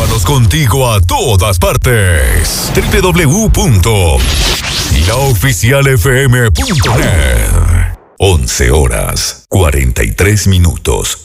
Llévanos contigo a todas partes. www.laoficialfm.net 11 horas 43 minutos.